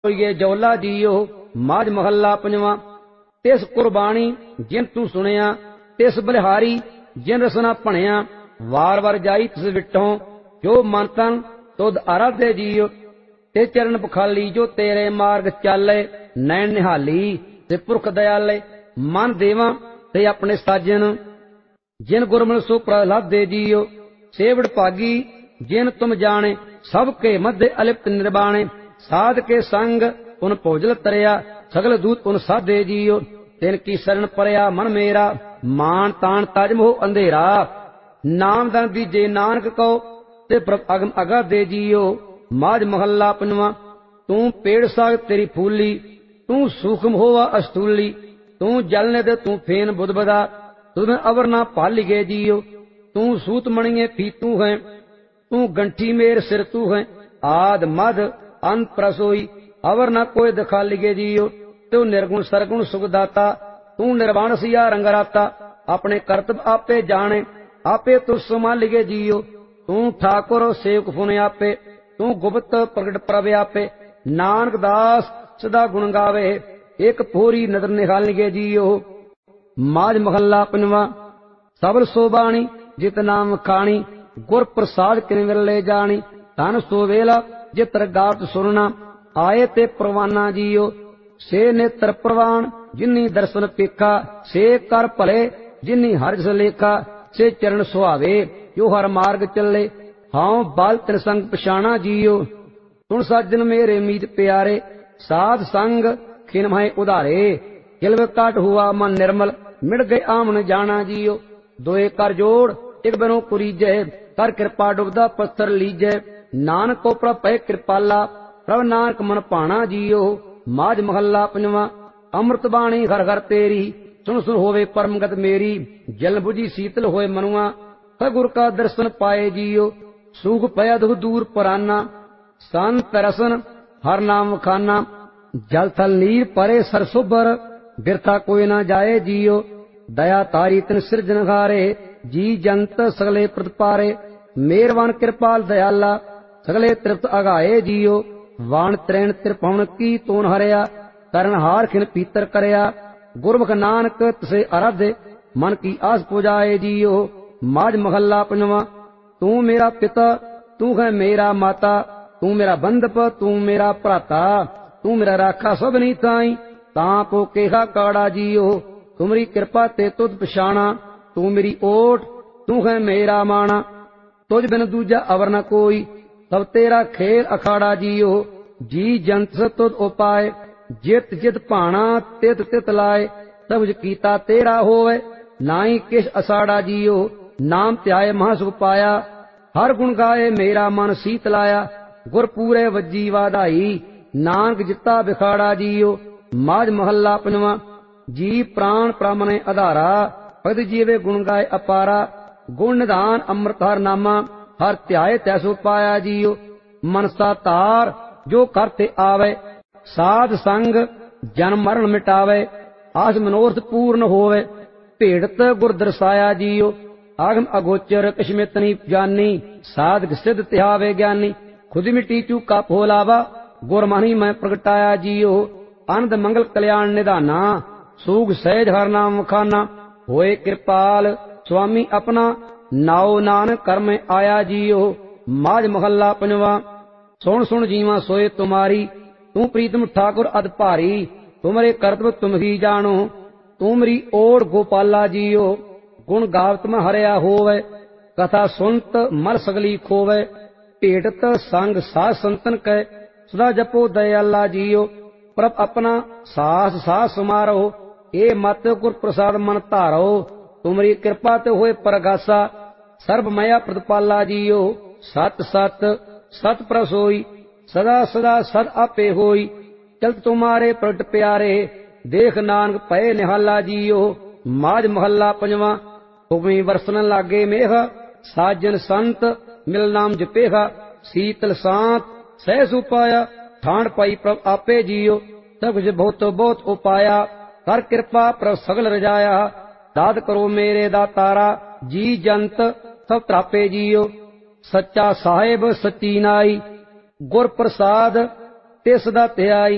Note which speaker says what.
Speaker 1: ये जौला जीओ माज महला पंजवा। तिस कुरबानी जिन तू सुनिया तिस बलिहारी जिन रसना भणिया वार वार जाई तिस विटों जो मन तन तुद आराधे जीओ। ते चरण बखाली जो तेरे मार्ग चाले नैन निहाली ते पुरख दयाले मन देवा ते अपने साजन जिन गुरमल सो प्रहलादे जीओ। सेवड़ भागी जिन तुम जाने सबके मध्य अलिप्त निर्बाणे साध के संग उन भोजल तरिया सगल दूत उन साधे जीओ। तिन की शरण परया मन मेरा मान तान ताज मोह अंधेरा नाम दन दीजे नानक कहो ते प्रभ अगम अगाधे जीओ। माज महला पंजवा। तू पेड़ साग तेरी फूली तू सूखम होवा अस्तूली तू जल निध तू फेन बुधबदा तुम अवर ना पाली गे जीओ। तू सूत मणिये फी तू है तू गंठी मेर सिर तू है आद मद अंत प्रसोई अवर न कोई दिखाली गे जीओ। तू निर्गुण सरगुण सुखदाता तू निर्वाण सिया रंगराता अपने कर्तव्य आपे जाने आपे तू संभाली गे जीओ। तू ठाकुर सेवक फुने आपे तू गुप्त प्रगट प्रभ आपे नानक दास सदा गुण गावे एक पूरी नदर निहाल गे जीओ। माज महला पंजवा। सबल सोबाणी जित नाम खाणी गुर प्रसाद किन विरले जानी धन सो वेला जितर गात सुनना आए ते परवाना जीओ। से नेत्र प्रवान जिन्नी दर्शन पेखा से कर भले जिन्नी हर जस लेखा से चरण सुहावे जो हर मार्ग चले हाउ बाल तिन संग पछाणा जीओ। सुन साजन मेरे मीत प्यारे साध संग खिन महे उधारे किलव काट हुआ मन निर्मल मिट गए आमन जाना जीओ। दोए कर जोड़ एक बनो कुरीजै कर कृपा डुबदा पत्थर लीजै नानक को प्रभ पै कृपाला प्रभ नानक मन पाणा जीओ। माज महला पंजवा। अमृत बाणी घर घर तेरी सुन सुन होवे परमगत मेरी जल बुझी शीतल होए मनुआ सगुर का दर्शन पाए जीओ। सुख पया दुख दूर पराना संत रसन हर नाम खाना जल थल नीर परे सरसुबर बिरथा कोई ना जाए जीओ। दया तारी तिन सृजनहारे जी जंत सगले प्रतिपारे मेहरबान कृपाल दयाला सगले तृप्त अगाए जीओ। वाण त्रैण त्रिपवन की तोन हरिया करण हार खिन पीतर करया गुरमुख नानक तसे आराधे मन की आस पुजाए जीओ। माज महला पंजवा। तू मेरा पिता तू है मेरा माता तू मेरा बंधप तू मेरा भ्राता तू मेरा राखा सब नी ताई तापो केहा काड़ा जीओ। तुमरी कृपा ते तुद पछाणा तू मेरी ओट तू है मेरा माणा तुझ बिन दूजा अवर न कोई सब तेरा खेल अखाड़ा जीओ। जी जंत तुद उपाय जित जित भाणा तित तित लाए सब कीता तेरा होवे नाई किश असाड़ा जीओ। नाम त्याय महासुख पाया हर गुण गाए मेरा मन सीत लाया गुर पूरे वजी वाधाई नानक जिता बिखाड़ा जीओ। माज महला पंजवा। जी प्राण प्रामने आधारा भगत जीवे गुण गाय अपारा गुण निधान अमृत हर नामा हर ध्याय तैसो पाया जीओ। मनसा तार जो करते आवे साध संग जन्म मरण मिटावे आस मनोरथ पूर्ण होवे भेड़त गुर दर्शाया जीओ। आगम अगोचर कश्मित नहीं जानी साधक सिद्ध त्यावे ज्ञानी खुद मिट्टी चूका फोलावा गुर मनी मैं प्रगटाया जीओ। आनंद मंगल कल्याण निधाना सूग सहज हर नाम खाना होए कृपाल स्वामी अपना नाओ नानक कर में आया जीओ। माज महला पंजवा। सुन सुन जीवा सोए तुम्हारी तू प्रीतम ठाकुर अद भारी तुमरे कर्तव्य तुम ही जानो तुमरी ओर गोपाला जीओ। गुण गावत में हरिया होवे कथा सुनत मर सगली खोवे भेटत संग साध संतन कै सदा जपो दयाला जीओ। प्रभ अपना सास सास समारो ए मत गुर प्रसाद मन धारो तुमरी कृपा ते होए परगासा सर्व मया प्रतिपाला जीओ। सत सत सत प्रसोई सदा सदा सद आपे होई चलत तुम्हारे प्रगट प्यारे देख नानक पए निहाला जीओ। माज महला पंजवा। भूमि वरसन लागे मेघ साजन संत मिल नाम जपेगा शीतल सांत सहस उपाया ठाण पाई प्रभ आपे जीओ। सब कुछ बहुत बहुत उपाया कर कृपा प्रभ सगल रजाया दाद करो मेरे दातारा जी जंत सब त्रापे जीओ। सच्चा साहेब सच्ची नाई गुर प्रसाद तिस दा त्याई